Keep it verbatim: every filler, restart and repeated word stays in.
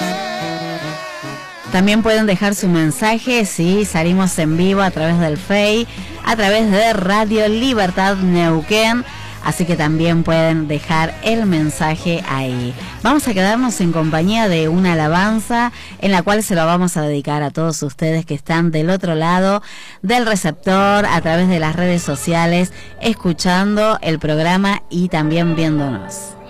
También pueden dejar su mensaje, sí, salimos en vivo a través del Face, a través de Radio Libertad Neuquén, así que también pueden dejar el mensaje ahí. Vamos a quedarnos en compañía de una alabanza en la cual se lo vamos a dedicar a todos ustedes que están del otro lado del receptor, a través de las redes sociales, escuchando el programa y también viéndonos.